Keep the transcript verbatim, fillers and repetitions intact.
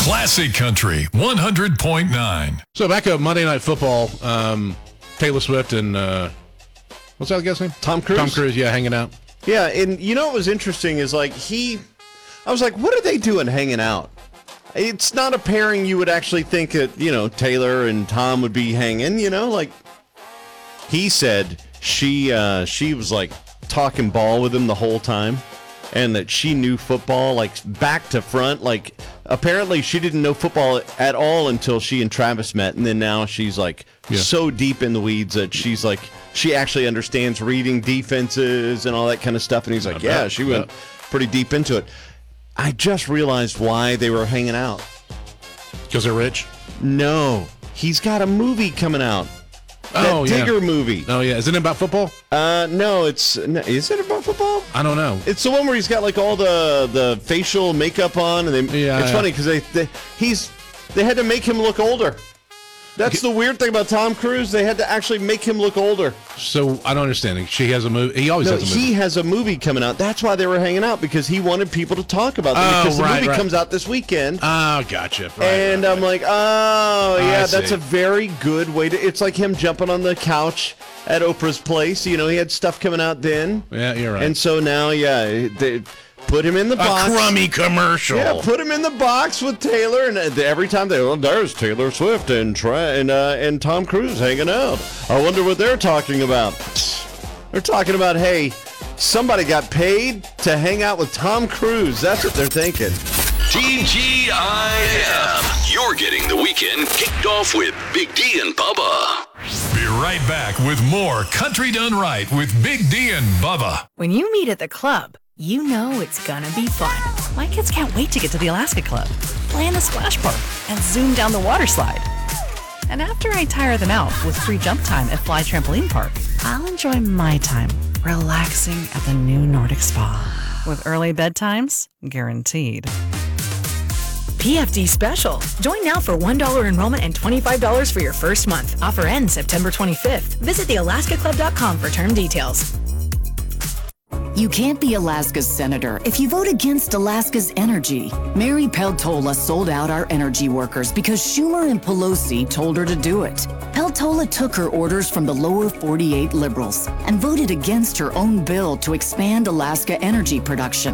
Classic Country one hundred point nine. So back up Monday Night Football, um, Taylor Swift and uh, what's that guy's name? Tom Cruise. Tom Cruise, yeah, hanging out. Yeah, and you know what was interesting is like he, I was like, what are they doing hanging out? It's not a pairing you would actually think that, you know, Taylor and Tom would be hanging, you know, like he said she uh, she was like talking ball with him the whole time and that she knew football like back to front. Like apparently she didn't know football at all until she and Travis met. And then now she's like yeah. so deep in the weeds that she's like, she actually understands reading defenses and all that kind of stuff. And he's like, yeah, she went pretty deep into it. I just realized why they were hanging out. Because they're rich? No. He's got a movie coming out. That oh, yeah. Tigger movie. Oh, yeah. Is it about football? Uh, no, it's... No, is it about football? I don't know. It's the one where he's got, like, all the, the facial makeup on. And they, yeah, It's yeah. funny because they, they, he's they had to make him look older. That's the weird thing about Tom Cruise. They had to actually make him look older. So, I don't understand. She has a movie. He always no, has a movie. he has a movie coming out. That's why they were hanging out, because he wanted people to talk about them. Oh, because the right, movie right. comes out this weekend. Oh, gotcha. Right, and right, I'm right. like, oh, yeah, I that's see. a very good way to... It's like him jumping on the couch at Oprah's place. You know, he had stuff coming out then. Yeah, you're right. And so now, yeah, they put him in the box. A crummy commercial. Yeah, put him in the box with Taylor, and every time they, well, there's Taylor Swift and Tra- and uh, and Tom Cruise hanging out. I wonder what they're talking about. They're talking about, hey, somebody got paid to hang out with Tom Cruise. That's what they're thinking. T G I F. You're getting the weekend kicked off with Big D and Bubba. Be right back with more Country Done Right with Big D and Bubba. When you meet at the club, you know it's gonna be fun. My kids can't wait to get to the Alaska Club, play in the splash park, and zoom down the water slide. And after I tire them out with free jump time at Fly Trampoline Park, I'll enjoy my time relaxing at the new Nordic Spa. With early bedtimes guaranteed. P F D special. Join now for one dollar enrollment and twenty-five dollars for your first month. Offer ends September twenty-fifth. Visit the alaska club dot com for term details. You can't be Alaska's senator if you vote against Alaska's energy. Mary Peltola sold out our energy workers because Schumer and Pelosi told her to do it. Peltola took her orders from the lower forty-eight liberals and voted against her own bill to expand Alaska energy production.